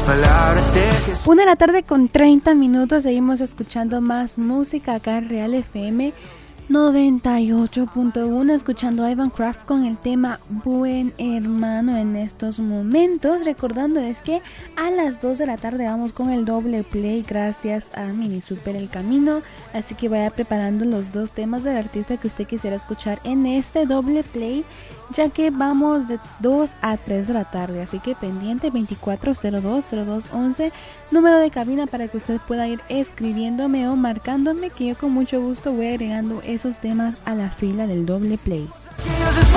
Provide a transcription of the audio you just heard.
1:30 seguimos escuchando más música acá en Real FM 98.1, escuchando a Ivan Kraft con el tema Buen Hermano en estos momentos, recordándoles que a las 2 de la tarde vamos con el doble play gracias a Mini Super El Camino, así que vaya preparando los dos temas del artista que usted quisiera escuchar en este doble play, ya que vamos de 2 a 3 de la tarde, así que pendiente 24020211, número de cabina para que usted pueda ir escribiéndome o marcándome, que yo con mucho gusto voy agregando esos temas a la fila del doble play.